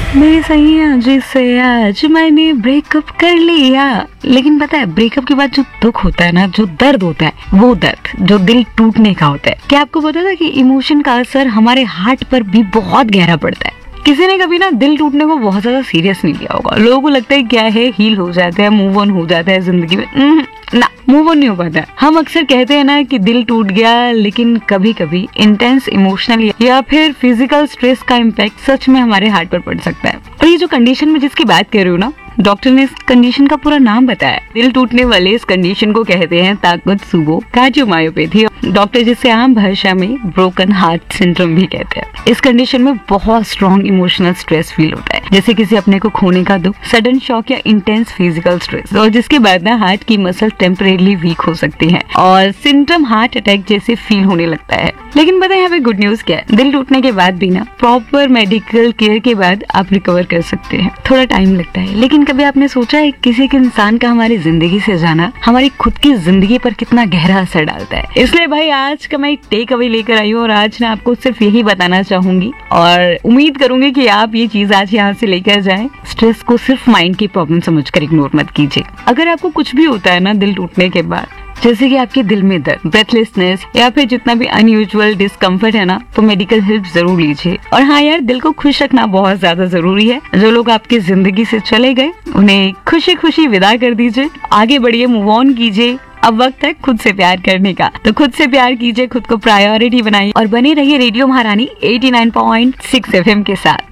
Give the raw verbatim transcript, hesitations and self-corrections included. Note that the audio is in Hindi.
मेरी सैया जिससे आज मैंने ब्रेकअप कर लिया। लेकिन पता है ब्रेकअप के बाद जो दुख होता है ना, जो दर्द होता है, वो दर्द जो दिल टूटने का होता है। क्या आपको पता था कि इमोशन का असर हमारे हार्ट पर भी बहुत गहरा पड़ता है। किसी ने कभी ना दिल टूटने को बहुत ज्यादा सीरियस नहीं लिया होगा। लोगों को लगता है क्या है, हील हो जाता है, मूव ऑन हो जाता है जिंदगी में। ना, मूव ऑन नहीं हो पाता। हम अक्सर कहते हैं ना कि दिल टूट गया, लेकिन कभी कभी इंटेंस इमोशनल या फिर फिजिकल स्ट्रेस का इम्पैक्ट सच में हमारे हार्ट पर पड़ सकता है। और ये जो कंडीशन में जिसकी बात कर रही हूँ ना, डॉक्टर ने इस कंडीशन का पूरा नाम बताया। दिल टूटने वाले इस कंडीशन को कहते हैं ताकत्सुबो कार्डियोमायोपैथी। डॉक्टर जिसे आम भाषा में ब्रोकन हार्ट सिंड्रोम भी कहते हैं। इस कंडीशन में बहुत स्ट्रॉन्ग इमोशनल स्ट्रेस फील होता है, जैसे किसी अपने को खोने का दुख, सडन शॉक या इंटेंस फिजिकल स्ट्रेस, और जिसके बाद ना हार्ट की मसल टेम्परेरी वीक हो सकती है और सिम्टम हार्ट अटैक जैसे फील होने लगता है। लेकिन पता है यहाँ पे गुड न्यूज क्या है, दिल टूटने के बाद भी ना प्रॉपर मेडिकल केयर के बाद आप रिकवर कर सकते हैं। थोड़ा टाइम लगता है, लेकिन कभी आपने सोचा है किसी एक इंसान का हमारी जिंदगी से जाना हमारी खुद की जिंदगी पर कितना गहरा असर डालता है। इसलिए भाई आज का मैं एक टेक अवे लेकर आई हूँ और आज ना आपको सिर्फ यही बताना चाहूंगी और उम्मीद करूंगी कि आप ये चीज आज यहाँ से लेकर जाएं। स्ट्रेस को सिर्फ माइंड की प्रॉब्लम समझकर इग्नोर मत कीजिए। अगर आपको कुछ भी होता है ना दिल टूटने के बाद, जैसे कि आपके दिल में दर्द, ब्रेथलेसनेस या फिर जितना भी अनयूजुअल डिस्कम्फर्ट है ना, तो मेडिकल हेल्प जरूर लीजिए। और हाँ यार, दिल को खुश रखना बहुत ज्यादा जरूरी है। जो लोग आपकी जिंदगी से चले गए उन्हें खुशी खुशी विदा कर दीजिए, आगे बढ़िए, मूव ऑन कीजिए। अब वक्त है खुद से प्यार करने का, तो खुद से प्यार कीजिए, खुद को प्रायोरिटी बनाइए और बने रहिए रेडियो महारानी eighty nine point six F M के साथ।